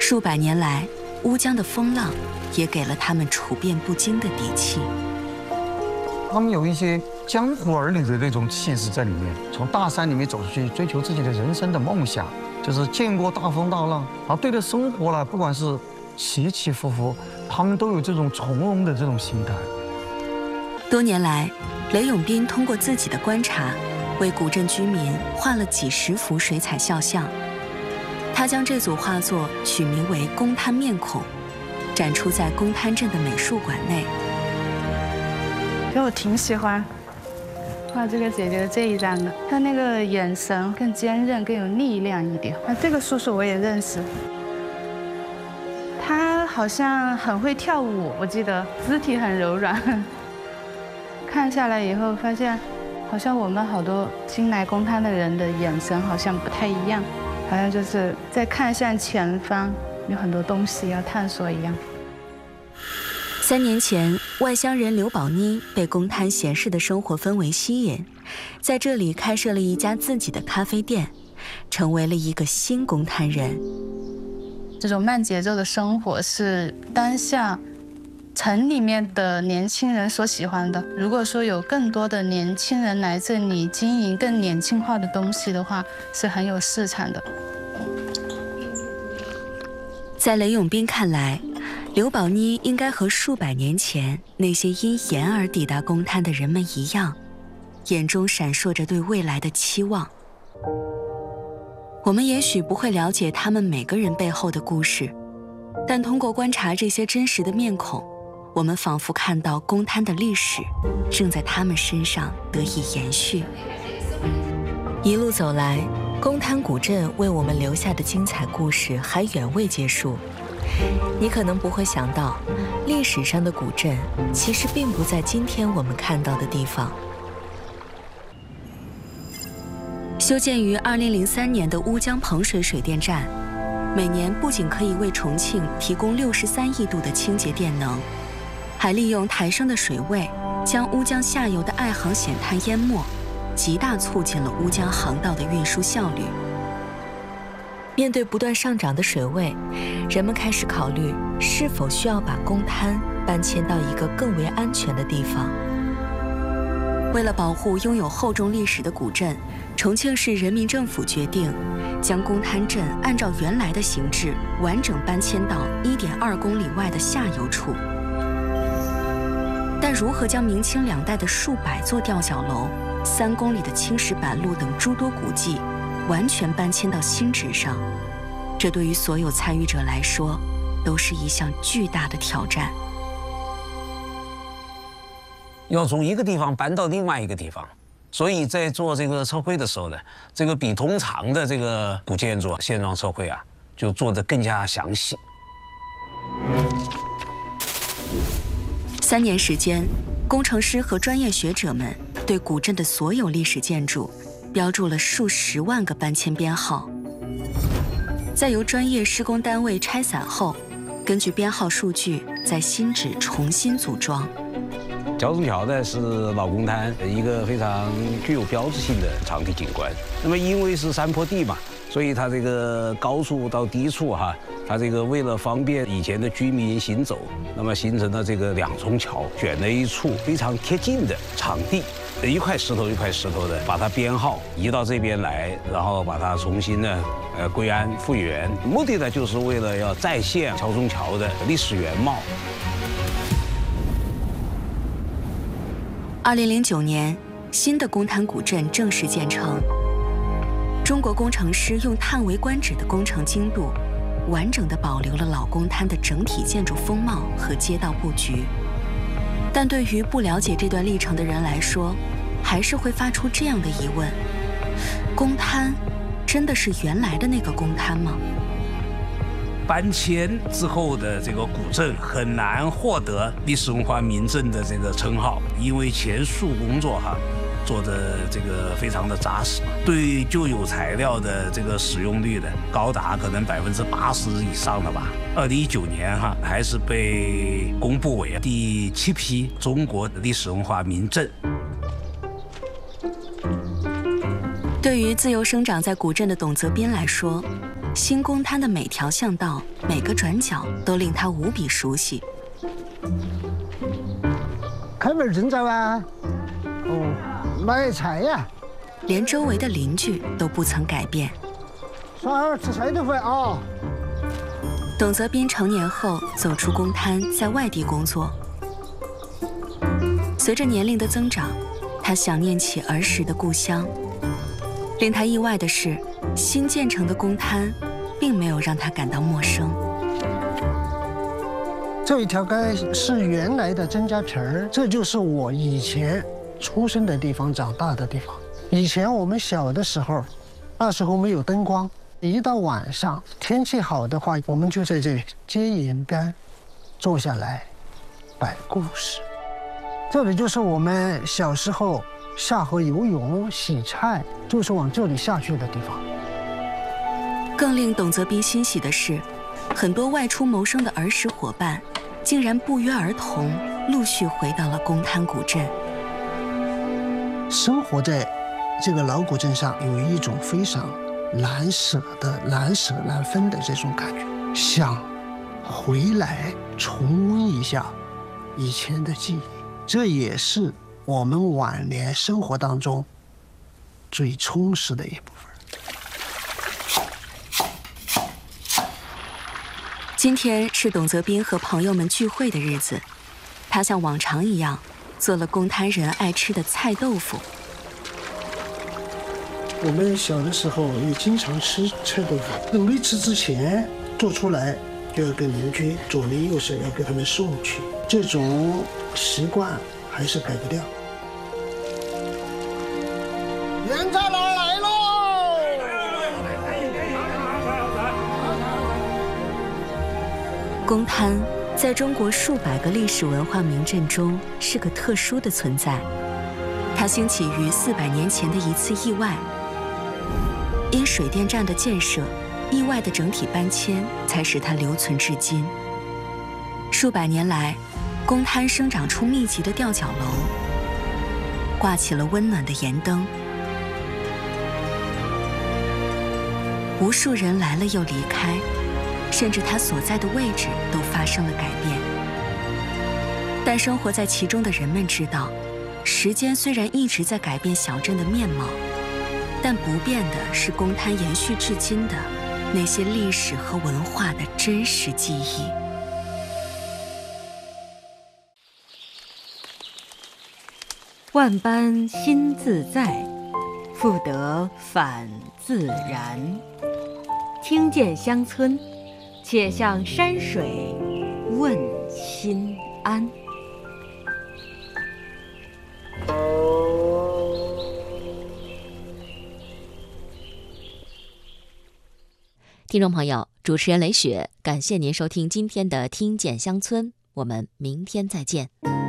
数百年来，乌江的风浪也给了他们处变不惊的底气。 他们有一些江湖儿女的那种气质在里面，从大山里面走出去，追求自己的人生的梦想，就是见过大风大浪，然后对待生活呢，不管是起起伏伏，他们都有这种从容的这种心态。 多年来，雷永斌通过自己的观察，为古镇居民画了几十幅水彩肖像。他将这组画作取名为《公滩面孔》，展出在公滩镇的美术馆内。 我挺喜欢画这个姐姐的这一张的，她那个眼神更坚韧，更有力量一点。这个叔叔我也认识，他好像很会跳舞，我记得肢体很柔软。看下来以后发现，好像我们好多新来公滩的人的眼神好像不太一样，好像就是在看向前方，有很多东西要探索一样。 3年前，外乡人刘宝妮被公滩闲适的生活氛围吸引，在这里开设了一家自己的咖啡店，成为了一个新公滩人。 这种慢节奏的生活是当下城里面的年轻人所喜欢的。如果说有更多的年轻人来这里经营更年轻化的东西的话，是很有市场的。 在雷永斌看来，刘宝妮应该和数百年前那些因盐而抵达公滩的人们一样，眼中闪烁着对未来的期望。我们也许不会了解他们每个人背后的故事，但通过观察这些真实的面孔，我们仿佛看到公滩的历史正在他们身上得以延续。一路走来，公滩古镇为我们留下的精彩故事还远未结束。你可能不会想到，历史上的古镇其实并不在今天我们看到的地方。修建于2003年的乌江彭水水电站，每年不仅可以为重庆提供63亿度的清洁电能，还利用抬升的水位将乌江下游的爱航险滩淹没，极大促进了乌江航道的运输效率。面对不断上涨的水位，人们开始考虑是否需要把公滩搬迁到一个更为安全的地方。为了保护拥有厚重历史的古镇，重庆市人民政府决定将公滩镇按照原来的形制完整搬迁到1.2公里外的下游处。但如何将明清2代的数百座吊脚楼、3公里的青石板路等诸多古迹完全搬迁到新址上，这对于所有参与者来说都是一项巨大的挑战。 要从一个地方搬到另外一个地方，所以在做这个测绘的时候呢，这个比通常的这个古建筑现状测绘啊，就做得更加详细。 3年时间，工程师和专业学者们对古镇的所有历史建筑标注了数十万个搬迁编号，在由专业施工单位拆散后，根据编号数据在新址重新组装。 桥中桥呢是老公滩一个非常具有标志性的场地景观。那么因为是山坡地嘛，所以它这个高处到低处哈，它这个为了方便以前的居民行走，那么形成了这个2重桥，选了一处非常贴近的场地，一块石头一块石头的把它编号移到这边来，然后把它重新呢归安复原，目的呢就是为了要再现桥中桥的历史原貌。 2009年，新的公滩古镇正式建成。中国工程师用碳为观止的工程精度，完整地保留了老公滩的整体建筑风貌和街道布局。但对于不了解这段历程的人来说，还是会发出这样的疑问：公滩真的是原来的那个公滩吗？ 搬迁之后的这个古镇很难获得历史文化名镇的这个称号，因为前述工作做的这个非常的扎实，对旧有材料的这个使用率的高达可能80%以上了吧。2019年还是被公布为第7批中国的历史文化名镇。 对于自由生长在古镇的董泽斌来说， 新公滩的每条巷道、每个转角都令他无比熟悉。 开门挣扎啊！哦，买菜呀！ 连周围的邻居都不曾改变。 说吃菜的饭啊！ 董泽斌成年后走出公滩，在外地工作。随着年龄的增长，他想念起儿时的故乡。令他意外的是，新建成的公滩并没有让他感到陌生。 这一条街是原来的曾家坪儿，这就是我以前出生的地方、长大的地方。以前我们小的时候，那时候没有灯光，一到晚上天气好的话，我们就在这街沿边坐下来摆故事。这里就是我们小时候下河游泳、洗菜，就是往这里下去的地方。 更令董泽斌欣喜的是，很多外出谋生的儿时伙伴，竟然不约而同陆续回到了公滩古镇。 生活在这个老古镇上，有一种非常难舍难分的这种感觉，想回来重温一下以前的记忆。这也是我们晚年生活当中最充实的一部分。 今天是董泽斌和朋友们聚会的日子，他像往常一样做了公滩人爱吃的菜豆腐。 我们小的时候也经常吃菜豆腐，没吃之前做出来就要跟邻居左邻右舍要给他们送去，这种习惯还是改不掉。原栅栏来喽！ 公滩在中国数百个历史文化名镇中是个特殊的存在，它兴起于400年前的一次意外。因水电站的建设，意外的整体搬迁才使它留存至今。数百年来，公滩生长出密集的吊脚楼，挂起了温暖的盐灯。无数人来了又离开，甚至它所在的位置都发生了改变。但生活在其中的人们知道，时间虽然一直在改变小镇的面貌，但不变的是公滩延续至今的那些历史和文化的真实记忆。 万般心自在，复得返自然。听见乡村，且向山水问心安。 听众朋友，主持人雷雪，感谢您收听今天的《听见乡村》，我们明天再见。